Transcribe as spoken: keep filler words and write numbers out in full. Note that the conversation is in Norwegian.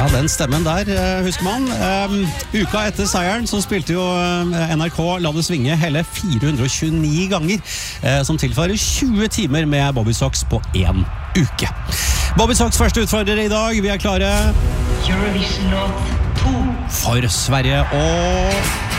Ja, den stemmen der, husker man. Um, uka etter seieren så spilte jo N R K La det svinge hele fire hundre og tjueni ganger, uh, som tilfører tjue timer med Bobby Sox på en uke. Bobby Sox første utfordrer i dag, vi er klare Eurovision låt to for Sverige og